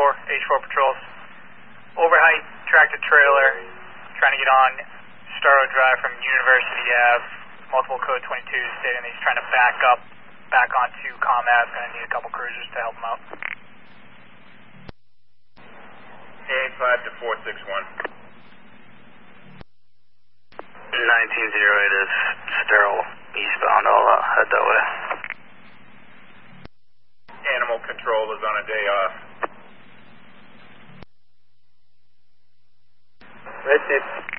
H4 patrols. Overheight tractor trailer trying to get on Starro Drive from University Ave. Multiple code 22 stating that he's trying to back onto Comm Ave. Going to need a couple cruisers to help him out. 885 to 461. 1908 is sterile eastbound. I'll head that way. Animal control is on a day off. Red 6.